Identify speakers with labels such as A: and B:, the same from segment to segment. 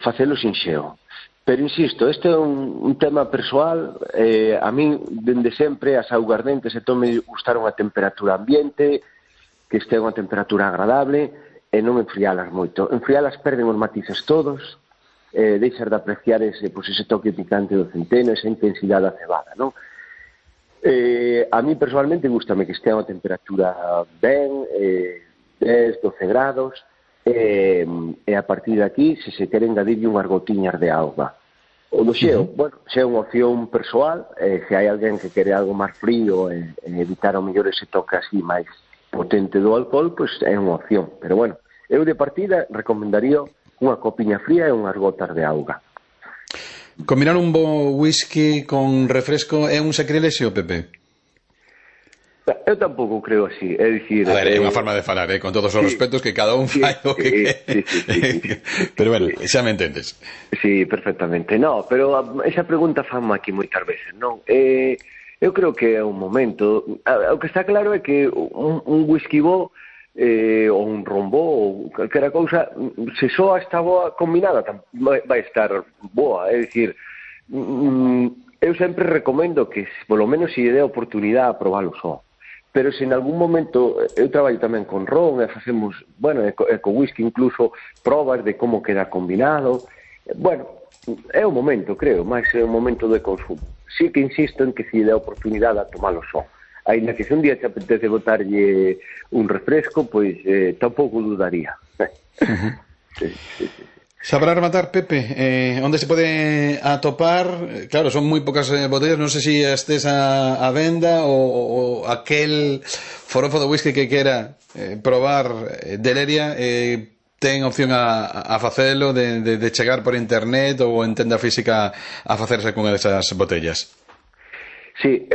A: facelo sinxeo. Pero insisto, este é un tema persoal. A min, dende sempre, as augardentes e todo me gustaron a temperatura ambiente, que este é unha temperatura agradable, e non enfrialas moito. Enfrialas perden os matices todos, deixar de apreciar ese toque picante do centeno, esa intensidade da cebada, non? A mí personalmente gustame que estea a unha temperatura ben, 10, 12 grados, e a partir de aquí, se se queren engadirlle unhas gotiñas de auga. O do xeo, bueno, xe é unha opción persoal, se hai alguén que quere algo máis frío e evitar ao mellor ese toque así máis potente do alcohol, pois é unha opción. Pero bueno, eu de partida recomendaría unha copiña fría e unhas gotas de auga.
B: Combinar un bo whisky con refresco é un sacrilexio, Pepe?
A: Eu tampouco creo así, é dicir...
B: A ver, é unha forma de falar, con todos os respetos, que cada un fai o que quere. Pero bueno, xa me entendes.
A: Sí, perfectamente. No, pero esa pregunta fanme aquí moitas veces, non? Eu creo que é un momento... O que está claro é que un whisky bo, ou un ron bo, ou calquera cousa, se só está boa combinada, vai estar boa. É dicir, eu sempre recomendo que, polo menos, se lle dé a oportunidade a probalo só. Pero se en algún momento, eu traballo tamén con ron, e facemos, bueno, e co whisky incluso, probas de como queda combinado. Bueno, é o momento, creo, máis é o momento de consumo. Sí que insisto en que se dá a oportunidade a tomalo só. Ainda que se un día te apetece botarlle un refresco, pois tampouco dudaría. Sí.
B: Sabrá rematar, Pepe, onde se pode atopar? Claro, son moi pocas botellas, non sei se estés a venda ou aquel forofo de whisky que quera probar Deleria ten opción a facelo de chegar por internet ou en tenda física a facerse con esas botellas.
A: Sí,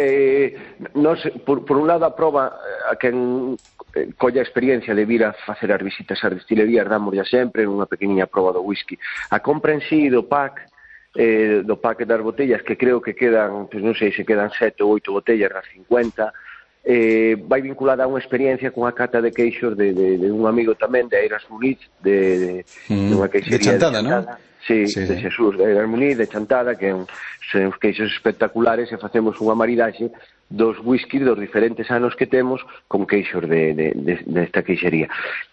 A: por un lado a proba a quen colla a experiencia de vir a facer as visitas ás destilerías, damos ya sempre unha pequeniña proba do whisky. A compra en sí do pack das botellas, que creo que quedan, pues non sei se quedan 7 ou 8 botellas das 50, vai vinculada a unha experiencia con a cata de queixos de un amigo tamén de Eiras Muniz, de unha queixería
B: de Chantada, non?
A: Sí, de Xesús de Eiras Muniz, de Chantada, que son uns queixos espectaculares, e facemos unha maridaxe dos whisky dos diferentes anos que temos con queixos desta queixería.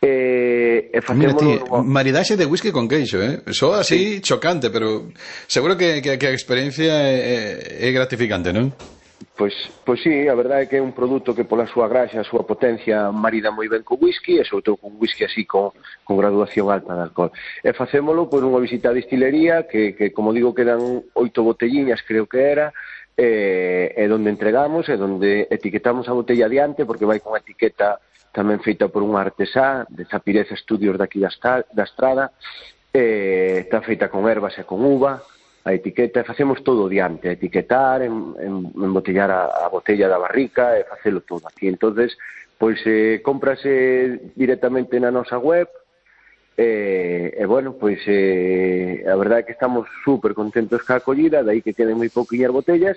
B: Mira ti, maridaxe de whisky con queixo, Só así chocante, pero seguro que a experiencia é gratificante, non?
A: Pois sí, a verdade é que é un produto que pola súa graxa, a súa potencia marida moi ben co whisky, e sobre todo con whisky así con graduación alta de alcohol. E facémolo por unha visita a destilería que como digo, quedan 8 botelliñas, creo que era, e donde entregamos e donde etiquetamos a botella adiante, porque vai con a etiqueta tamén feita por un artesá de Zapireza Estudios daqui da Estrada, está feita con ervas e con uva, a etiqueta, facemos todo diante, etiquetar, embotellar a botella da barrica e facelo todo aquí. Entonces, pois cómprase directamente na nosa web, bueno, pois a verdade é que estamos super contentos ca acollida, dai que queden moi pouquiñas botellas,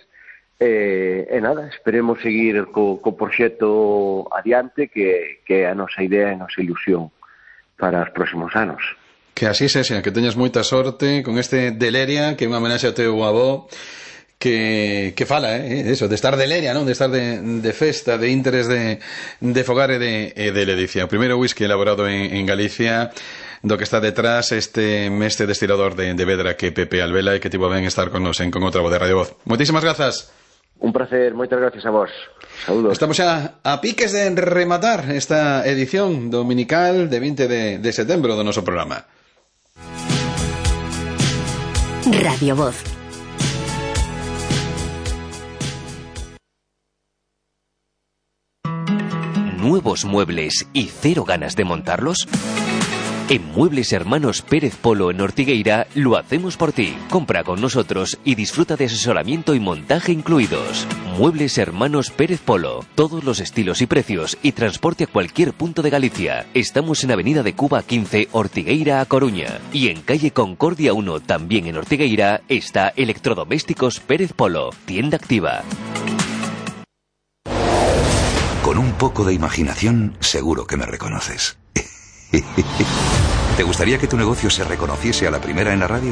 A: e nada, esperemos seguir co proxecto adiante, que é a nosa idea e a nosa ilusión para os próximos anos.
B: Que así sexa, que teñas moita sorte con este Deleria, que é unha homenaxe ao teu avó, que fala, eso, de estar Deleria, non? De estar de festa, de interés de fogar e de ledicia. O primeiro whisky elaborado en Galicia, do que está detrás este mestre destilador de Vedra, que Pepe Albela, e que tivo ben estar con nos con outra voz de Radio Voz. Moitísimas grazas.
A: Un placer, moitas gracias a vos. Saludos.
B: Estamos xa a piques de rematar esta edición dominical de 20 de setembro do noso programa.
C: Radio Voz.
D: ¿Nuevos muebles y cero ganas de montarlos? En Muebles Hermanos Pérez Polo en Ortigueira lo hacemos por ti. Compra con nosotros y disfruta de asesoramiento y montaje incluidos. Muebles Hermanos Pérez Polo. Todos los estilos y precios y transporte a cualquier punto de Galicia. Estamos en Avenida de Cuba 15, Ortigueira a Coruña. Y en calle Concordia 1, también en Ortigueira, está Electrodomésticos Pérez Polo. Tienda activa.
E: Con un poco de imaginación, seguro que me reconoces. ¿Te gustaría que tu negocio se reconociese a la primera en la radio?